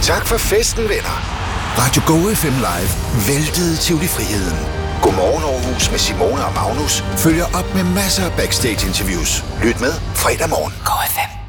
Tak for festen, venner. Radio Go FM Live væltede Tivoli Friheden. Godmorgen Aarhus med Simone og Magnus følger op med masser af backstage-interviews. Lyt med fredag morgen. Go FM.